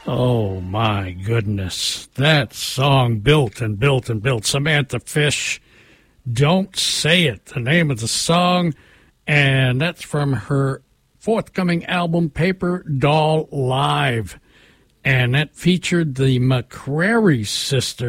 Oh, my goodness. That song built and built and built. Samantha Fish, Don't Say It, the name of the song. And that's from her forthcoming album, Paper Doll Live. And that featured the McCrary sisters.